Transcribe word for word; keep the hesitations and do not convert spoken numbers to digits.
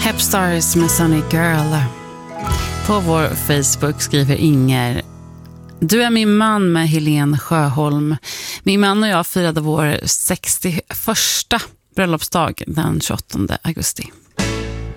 Hepstars med Sunny Girl. På vår Facebook skriver Inger: du är min man med Helene Sjöholm. Min man och jag firade vår sextioförsta bröllopsdag den tjugoåttonde augusti.